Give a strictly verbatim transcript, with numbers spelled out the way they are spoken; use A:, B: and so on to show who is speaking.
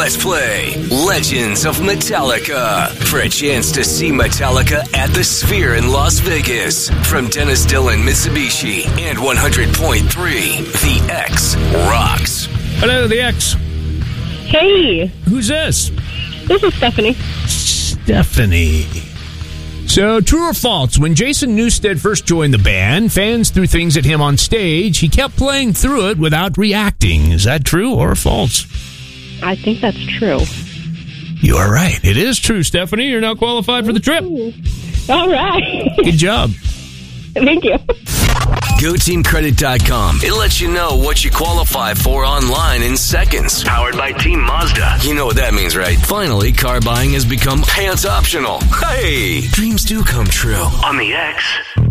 A: Let's play Legends of Metallica for a chance to see Metallica at the Sphere in Las Vegas from Dennis Dillon Mitsubishi and one hundred point three The X rocks.
B: Hello, The X.
C: Hey.
B: Who's this?
C: This is Stephanie.
B: Stephanie. So, true or false, when Jason Newsted first joined the band, fans threw things at him on stage. He kept playing through it without reacting. Is that true or false?
C: I think that's true.
B: You are right. It is true, Stephanie. You're now qualified for the trip.
C: All right.
B: Good job.
C: Thank you.
A: Go Team Credit dot com. It lets you know what you qualify for online in seconds. Powered by Team Mazda. You know what that means, right? Finally, car buying has become pants optional. Hey, dreams do come true on the X.